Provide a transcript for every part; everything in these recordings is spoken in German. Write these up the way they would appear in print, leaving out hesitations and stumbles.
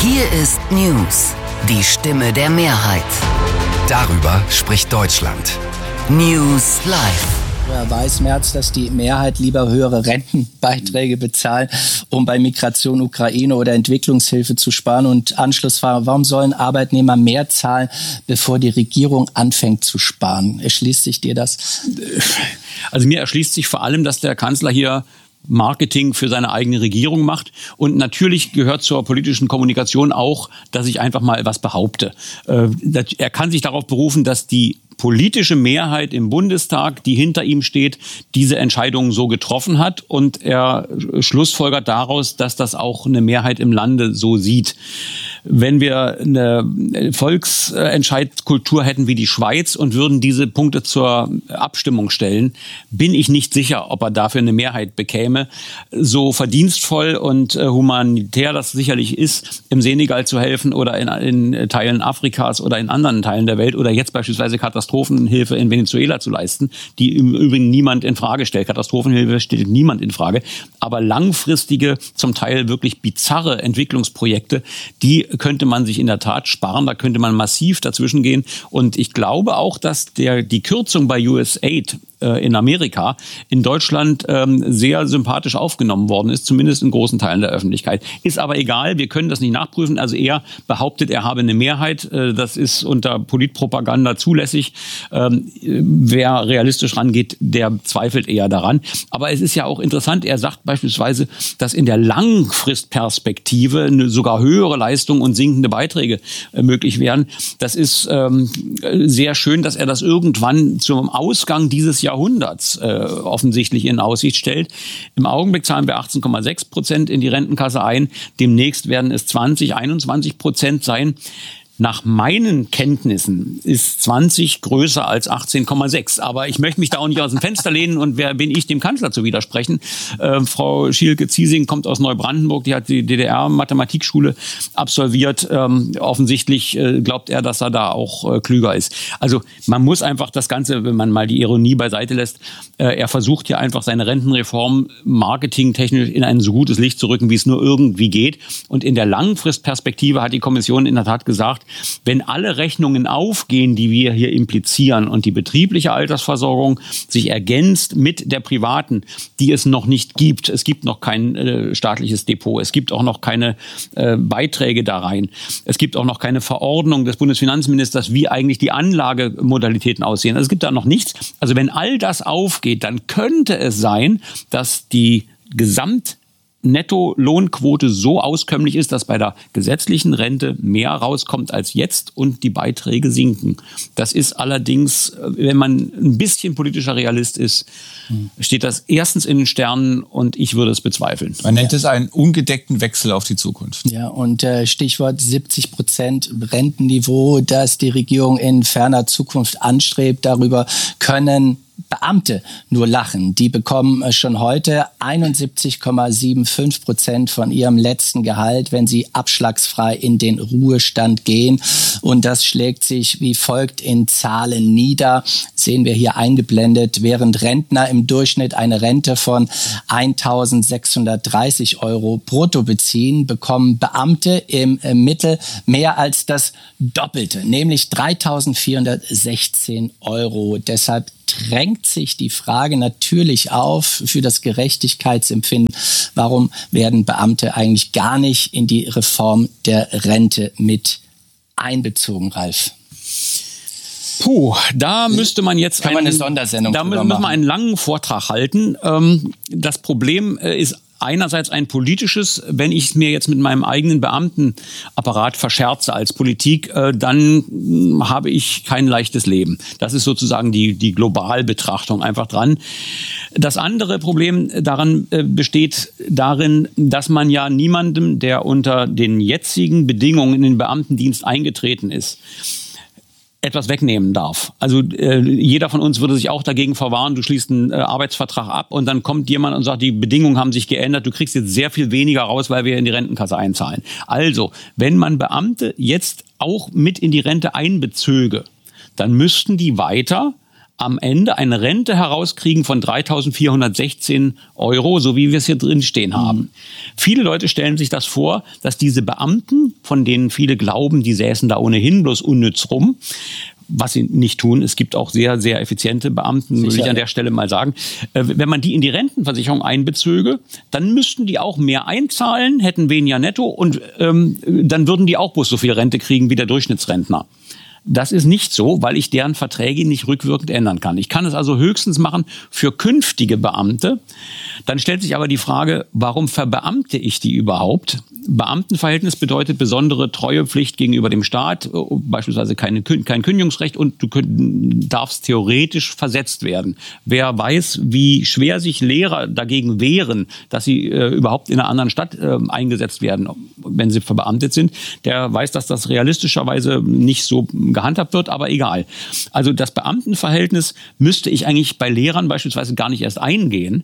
Hier ist News, die Stimme der Mehrheit. Darüber spricht Deutschland. News Live. Weiß Merz, dass die Mehrheit lieber höhere Rentenbeiträge bezahlen, um bei Migration, Ukraine oder Entwicklungshilfe zu sparen? Und Anschlussfrage, warum sollen Arbeitnehmer mehr zahlen, bevor die Regierung anfängt zu sparen? Erschließt sich dir das? Also mir erschließt sich vor allem, dass der Kanzler hier Marketing für seine eigene Regierung macht. Und natürlich gehört zur politischen Kommunikation auch, dass ich einfach mal was behaupte. Er kann sich darauf berufen, dass die politische Mehrheit im Bundestag, die hinter ihm steht, diese Entscheidung so getroffen hat. Und er schlussfolgert daraus, dass das auch eine Mehrheit im Lande so sieht. Wenn wir eine Volksentscheidskultur hätten wie die Schweiz und würden diese Punkte zur Abstimmung stellen, bin ich nicht sicher, ob er dafür eine Mehrheit bekäme. So verdienstvoll und humanitär das sicherlich ist, im Senegal zu helfen oder in Teilen Afrikas oder in anderen Teilen der Welt oder jetzt beispielsweise Katastrophenhilfe in Venezuela zu leisten, die im Übrigen niemand in Frage stellt. Katastrophenhilfe stellt niemand in Frage. Aber langfristige, zum Teil wirklich bizarre Entwicklungsprojekte, die könnte man sich in der Tat sparen. Da könnte man massiv dazwischen gehen. Und ich glaube auch, dass die Kürzung bei USAID in Amerika in Deutschland sehr sympathisch aufgenommen worden ist, zumindest in großen Teilen der Öffentlichkeit. Ist aber egal, wir können das nicht nachprüfen. Also er behauptet, er habe eine Mehrheit. Das ist unter Politpropaganda zulässig. Wer realistisch rangeht, der zweifelt eher daran. Aber es ist ja auch interessant, er sagt beispielsweise, dass in der Langfristperspektive eine sogar höhere Leistung und sinkende Beiträge möglich wären. Das ist sehr schön, dass er das irgendwann zum Ausgang dieses Jahrhunderts offensichtlich in Aussicht stellt. Im Augenblick zahlen wir 18,6% in die Rentenkasse ein. Demnächst werden es 21% sein. Nach meinen Kenntnissen ist 20 größer als 18,6. Aber ich möchte mich da auch nicht aus dem Fenster lehnen. Und wer bin ich, dem Kanzler zu widersprechen? Frau Schielke-Ziesing kommt aus Neubrandenburg. Die hat die DDR-Mathematikschule absolviert. Offensichtlich glaubt er, dass er da auch klüger ist. Also man muss einfach das Ganze, wenn man mal die Ironie beiseite lässt, er versucht hier einfach seine Rentenreform marketingtechnisch in ein so gutes Licht zu rücken, wie es nur irgendwie geht. Und in der Langfristperspektive hat die Kommission in der Tat gesagt, wenn alle Rechnungen aufgehen, die wir hier implizieren und die betriebliche Altersversorgung sich ergänzt mit der privaten, die es noch nicht gibt. Es gibt noch kein staatliches Depot. Es gibt auch noch keine Beiträge da rein. Es gibt auch noch keine Verordnung des Bundesfinanzministers, wie eigentlich die Anlagemodalitäten aussehen. Also es gibt da noch nichts. Also wenn all das aufgeht, dann könnte es sein, dass die Netto-Lohnquote so auskömmlich ist, dass bei der gesetzlichen Rente mehr rauskommt als jetzt und die Beiträge sinken. Das ist allerdings, wenn man ein bisschen politischer Realist ist, steht das erstens in den Sternen und ich würde es bezweifeln. Man nennt es einen ungedeckten Wechsel auf die Zukunft. Ja, und Stichwort 70% Rentenniveau, das die Regierung in ferner Zukunft anstrebt. Darüber können Beamte nur lachen. Die bekommen schon heute 71,75% von ihrem letzten Gehalt, wenn sie abschlagsfrei in den Ruhestand gehen. Und das schlägt sich wie folgt in Zahlen nieder. Sehen wir hier eingeblendet. Während Rentner im Durchschnitt eine Rente von 1.630 € brutto beziehen, bekommen Beamte im Mittel mehr als das Doppelte, nämlich 3.416 €. Deshalb drängt sich die Frage natürlich auf für das Gerechtigkeitsempfinden. Warum werden Beamte eigentlich gar nicht in die Reform der Rente mit einbezogen, Ralf? Da müsste man jetzt eine Sondersendung da müssen wir einen langen Vortrag halten. Das Problem ist einerseits ein politisches, wenn ich es mir jetzt mit meinem eigenen Beamtenapparat verscherze als Politik, dann habe ich kein leichtes Leben. Das ist sozusagen die Globalbetrachtung einfach dran. Das andere Problem daran besteht darin, dass man ja niemandem, der unter den jetzigen Bedingungen in den Beamtendienst eingetreten ist, etwas wegnehmen darf. Also jeder von uns würde sich auch dagegen verwahren, du schließt einen Arbeitsvertrag ab und dann kommt jemand und sagt, die Bedingungen haben sich geändert, du kriegst jetzt sehr viel weniger raus, weil wir in die Rentenkasse einzahlen. Also, wenn man Beamte jetzt auch mit in die Rente einbezöge, dann müssten die weiter am Ende eine Rente herauskriegen von 3.416 €, so wie wir es hier drin stehen haben. Viele Leute stellen sich das vor, dass diese Beamten, von denen viele glauben, die säßen da ohnehin bloß unnütz rum, was sie nicht tun. Es gibt auch sehr, sehr effiziente Beamten, will ich an der Stelle mal sagen. Wenn man die in die Rentenversicherung einbezöge, dann müssten die auch mehr einzahlen, hätten weniger netto und dann würden die auch bloß so viel Rente kriegen wie der Durchschnittsrentner. Das ist nicht so, weil ich deren Verträge nicht rückwirkend ändern kann. Ich kann es also höchstens machen für künftige Beamte. Dann stellt sich aber die Frage, warum verbeamte ich die überhaupt? Beamtenverhältnis bedeutet besondere Treuepflicht gegenüber dem Staat, beispielsweise kein Kündigungsrecht und du darfst theoretisch versetzt werden. Wer weiß, wie schwer sich Lehrer dagegen wehren, dass sie überhaupt in einer anderen Stadt eingesetzt werden, wenn sie verbeamtet sind, der weiß, dass das realistischerweise nicht so gehandhabt wird, aber egal. Also das Beamtenverhältnis müsste ich eigentlich bei Lehrern beispielsweise gar nicht erst eingehen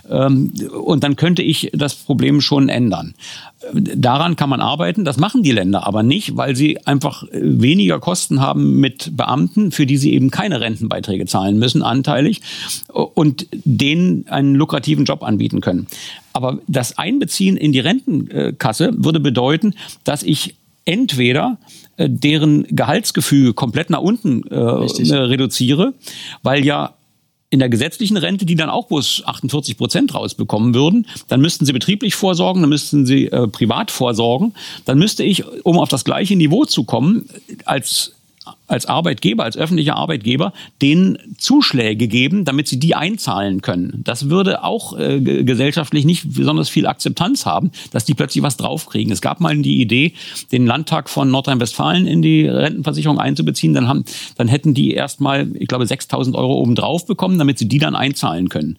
und dann könnte ich das Problem schon ändern. Daran kann man arbeiten, das machen die Länder aber nicht, weil sie einfach weniger Kosten haben mit Beamten, für die sie eben keine Rentenbeiträge zahlen müssen, anteilig, und denen einen lukrativen Job anbieten können. Aber das Einbeziehen in die Rentenkasse würde bedeuten, dass ich entweder deren Gehaltsgefüge komplett nach unten reduziere, weil ja in der gesetzlichen Rente, die dann auch bloß 48% rausbekommen würden, dann müssten sie betrieblich vorsorgen, dann müssten sie privat vorsorgen. Dann müsste ich, um auf das gleiche Niveau zu kommen, als Arbeitgeber, als öffentlicher Arbeitgeber, denen Zuschläge geben, damit sie die einzahlen können. Das würde auch gesellschaftlich nicht besonders viel Akzeptanz haben, dass die plötzlich was draufkriegen. Es gab mal die Idee, den Landtag von Nordrhein-Westfalen in die Rentenversicherung einzubeziehen. Dann hätten die erstmal, ich glaube, 6.000 € obendrauf bekommen, damit sie die dann einzahlen können.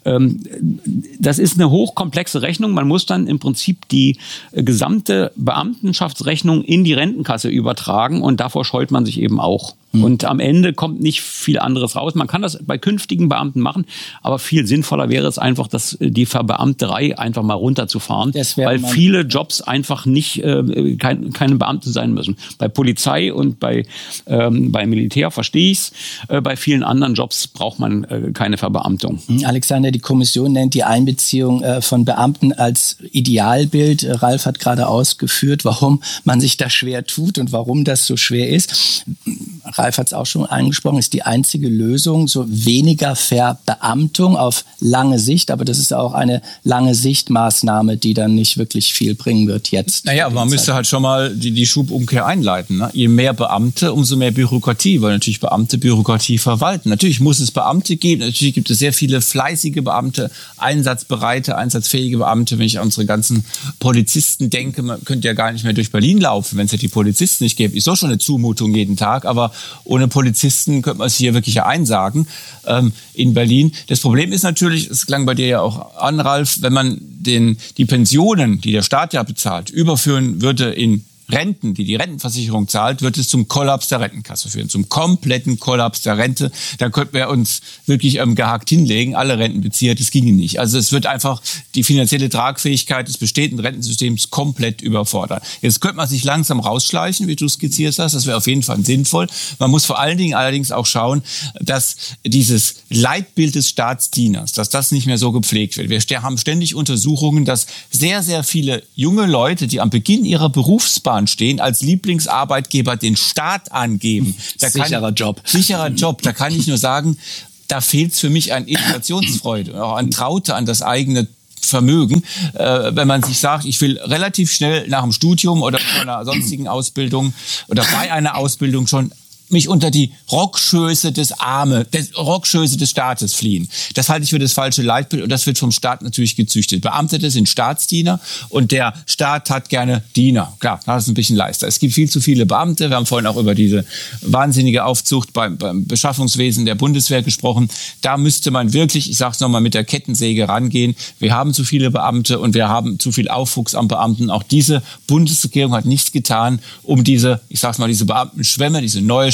Das ist eine hochkomplexe Rechnung. Man muss dann im Prinzip die gesamte Beamtenschaftsrechnung in die Rentenkasse übertragen und davor scheut man sich eben auch. Und am Ende kommt nicht viel anderes raus. Man kann das bei künftigen Beamten machen, aber viel sinnvoller wäre es einfach, die Verbeamterei einfach mal runterzufahren, weil viele Jobs einfach nicht keine Beamte sein müssen. Bei Polizei und bei Militär verstehe ich es. Bei vielen anderen Jobs braucht man keine Verbeamtung. Alexander, die Kommission nennt die Einbeziehung von Beamten als Idealbild. Ralf hat gerade ausgeführt, warum man sich da schwer tut und warum das so schwer ist. Ralf hat es auch schon angesprochen, ist die einzige Lösung, so weniger Verbeamtung auf lange Sicht. Aber das ist auch eine lange Sichtmaßnahme, die dann nicht wirklich viel bringen wird jetzt. Naja, aber man müsste halt schon mal die Schubumkehr einleiten. Ne? Je mehr Beamte, umso mehr Bürokratie, weil natürlich Beamte Bürokratie verwalten. Natürlich muss es Beamte geben, natürlich gibt es sehr viele fleißige Beamte, einsatzbereite, einsatzfähige Beamte. Wenn ich an unsere ganzen Polizisten denke, man könnte ja gar nicht mehr durch Berlin laufen, wenn es ja die Polizisten nicht gäbe. Ist doch schon eine Zumutung jeden Tag, aber ohne Polizisten könnte man es hier wirklich ja einsagen in Berlin. Das Problem ist natürlich, es klang bei dir ja auch an, Ralf, wenn man die Pensionen, die der Staat ja bezahlt, überführen würde in Renten, die Rentenversicherung zahlt, wird es zum Kollaps der Rentenkasse führen, zum kompletten Kollaps der Rente. Da könnten wir uns wirklich gehackt hinlegen, alle Rentenbezieher, das ginge nicht. Also es wird einfach die finanzielle Tragfähigkeit des bestehenden Rentensystems komplett überfordern. Jetzt könnte man sich langsam rausschleichen, wie du skizziert hast, das wäre auf jeden Fall sinnvoll. Man muss vor allen Dingen allerdings auch schauen, dass dieses Leitbild des Staatsdieners, dass das nicht mehr so gepflegt wird. Wir haben ständig Untersuchungen, dass sehr, sehr viele junge Leute, die am Beginn ihrer Berufsbahn stehen, als Lieblingsarbeitgeber den Staat angeben. Sicherer Job. Da kann ich nur sagen, da fehlt es für mich an Innovationsfreude und auch an Traute an das eigene Vermögen, wenn man sich sagt, ich will relativ schnell nach dem Studium oder einer sonstigen Ausbildung oder bei einer Ausbildung schon mich unter die Rockschöße des Staates fliehen. Das halte ich für das falsche Leitbild und das wird vom Staat natürlich gezüchtet. Beamtete sind Staatsdiener und der Staat hat gerne Diener. Klar, das ist ein bisschen leichter. Es gibt viel zu viele Beamte. Wir haben vorhin auch über diese wahnsinnige Aufzucht beim Beschaffungswesen der Bundeswehr gesprochen. Da müsste man wirklich, ich sage es nochmal, mit der Kettensäge rangehen. Wir haben zu viele Beamte und wir haben zu viel Aufwuchs an Beamten. Auch diese Bundesregierung hat nichts getan, um diese Beamtenschwemme, diese neue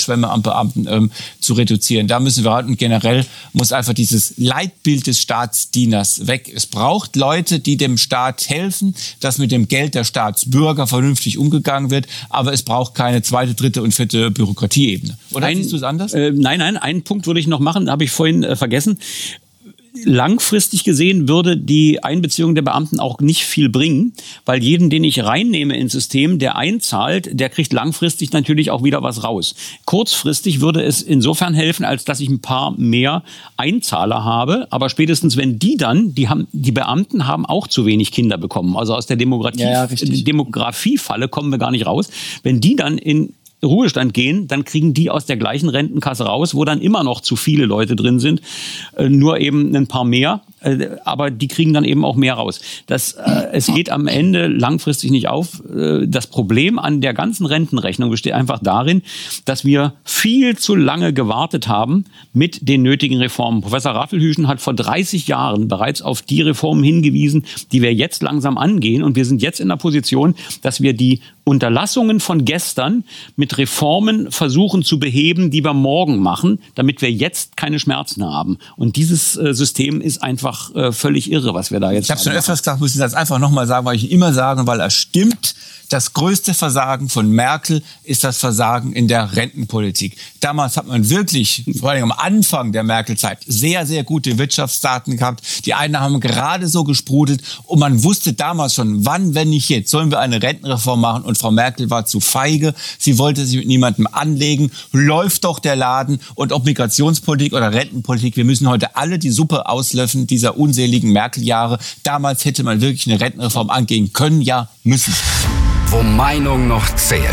Fleischschwemme an Beamten zu reduzieren. Da müssen wir halt, und generell muss einfach dieses Leitbild des Staatsdieners weg. Es braucht Leute, die dem Staat helfen, dass mit dem Geld der Staatsbürger vernünftig umgegangen wird, aber es braucht keine zweite, dritte und vierte Bürokratieebene. Oder siehst du es anders? Nein, einen Punkt würde ich noch machen, habe ich vorhin vergessen. Langfristig gesehen würde die Einbeziehung der Beamten auch nicht viel bringen, weil jeden, den ich reinnehme ins System, der einzahlt, der kriegt langfristig natürlich auch wieder was raus. Kurzfristig würde es insofern helfen, als dass ich ein paar mehr Einzahler habe, aber spätestens wenn die Beamten haben auch zu wenig Kinder bekommen. Also aus der Demografiefalle kommen wir gar nicht raus. Wenn die dann in Ruhestand gehen, dann kriegen die aus der gleichen Rentenkasse raus, wo dann immer noch zu viele Leute drin sind, nur eben ein paar mehr, aber die kriegen dann eben auch mehr raus. Es geht am Ende langfristig nicht auf. Das Problem an der ganzen Rentenrechnung besteht einfach darin, dass wir viel zu lange gewartet haben mit den nötigen Reformen. Professor Raffelhüschen hat vor 30 Jahren bereits auf die Reformen hingewiesen, die wir jetzt langsam angehen, und wir sind jetzt in der Position, dass wir die Unterlassungen von gestern mit Reformen versuchen zu beheben, die wir morgen machen, damit wir jetzt keine Schmerzen haben. Und dieses System ist einfach völlig irre, was wir da jetzt haben. Ich habe schon öfters gesagt, muss ich das einfach nochmal sagen, weil ich immer sage, weil er stimmt. Das größte Versagen von Merkel ist das Versagen in der Rentenpolitik. Damals hat man wirklich, vor allem am Anfang der Merkel-Zeit, sehr, sehr gute Wirtschaftsdaten gehabt. Die Einnahmen haben gerade so gesprudelt und man wusste damals schon, wann, wenn nicht jetzt, sollen wir eine Rentenreform machen. Und Frau Merkel war zu feige. Sie wollte sich mit niemandem anlegen. Läuft doch der Laden. Und ob Migrationspolitik oder Rentenpolitik, wir müssen heute alle die Suppe auslöffeln dieser unseligen Merkel-Jahre. Damals hätte man wirklich eine Rentenreform angehen können, ja, müssen. Wo Meinung noch zählt.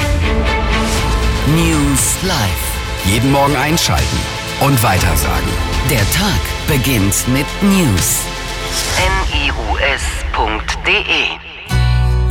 News Live. Jeden Morgen einschalten und weitersagen. Der Tag beginnt mit News. news.de